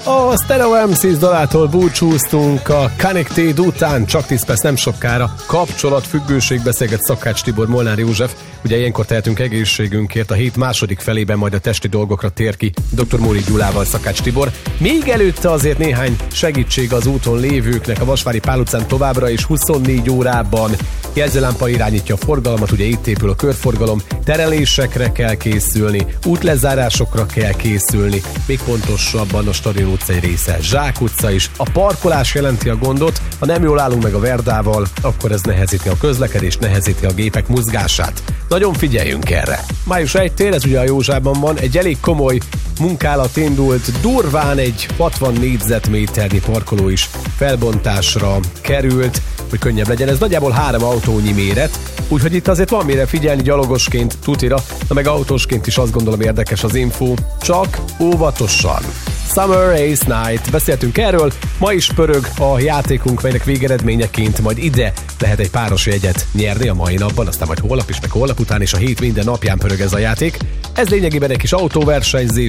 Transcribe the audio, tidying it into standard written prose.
A Stereo MCs dalától búcsúztunk a Connected után, csak 10 perc nem sokára kapcsolatfüggőség beszélget Szakács Tibor, Molnár József. Ugye ilyenkor tehetünk egészségünkért, a hét második felében majd a testi dolgokra tér ki Dr. Móri Gyulával Szakács Tibor. Még előtte azért néhány segítség az úton lévőknek. A Vasvári Pál utcán továbbra is 24 órában jelzőlámpa irányítja a forgalmat, ugye itt épül a körforgalom, terelésekre kell készülni, útlezárásokra kell készülni, még pontosabban a Stadion utca egy része, Zsák utca is. A parkolás jelenti a gondot, ha nem jól állunk meg a Verdával, akkor ez nehezíti a közlekedést, nehezíti a gépek mozgását. Nagyon figyeljünk erre. Május 1-től, ez ugye a Józsában van, egy elég komoly munkálat indult, durván egy 60 négyzetméternyi parkoló is felbontásra került, hogy könnyebb legyen. Ez nagyjából 3 autónyi méret, úgyhogy itt azért van mire figyelni gyalogosként, tutira, de meg autósként is azt gondolom érdekes az info, csak óvatosan. Summer Race Night. Beszéltünk erről, ma is pörög a játékunk, melynek végeredményeként majd ide lehet egy páros jegyet nyerni a mai napban, aztán majd holnap is, meg holnap után, és a hét minden napján pörög ez a játék. Ez lényegében egy kis autóversenyzés,